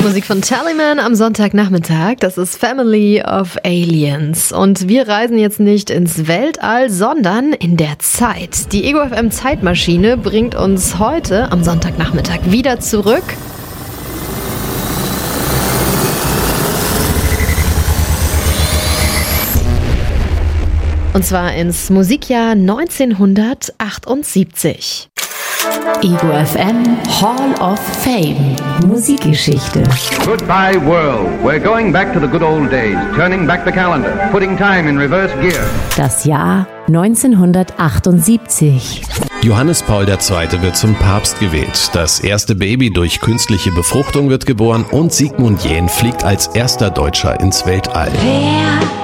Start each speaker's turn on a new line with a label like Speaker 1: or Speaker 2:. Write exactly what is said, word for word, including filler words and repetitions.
Speaker 1: Musik von Tallyman am Sonntagnachmittag. Das ist Family of Aliens. Und wir reisen jetzt nicht ins Weltall, sondern in der Zeit. Die Ego F M Zeitmaschine bringt uns heute am Sonntagnachmittag wieder zurück. Und zwar ins Musikjahr neunzehnhundertachtundsiebzig.
Speaker 2: Ego F M Hall of Fame Musikgeschichte.
Speaker 3: Goodbye world. We're going back to the good old days, turning back the calendar, putting time in reverse gear.
Speaker 2: Das Jahr neunzehnhundertachtundsiebzig.
Speaker 4: Johannes Paul der Zweite wird zum Papst gewählt. Das erste Baby durch künstliche Befruchtung wird geboren und Sigmund Jähn fliegt als erster Deutscher ins Weltall.
Speaker 2: Wer